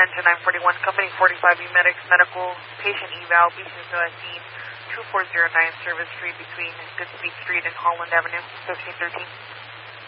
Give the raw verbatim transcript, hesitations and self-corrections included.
engine nine forty-one, company forty-five E Medics, medical, patient eval, B C S O S E, two four zero nine, Service Street between Goodspeed Street and Holland Avenue, fifteen thirteen.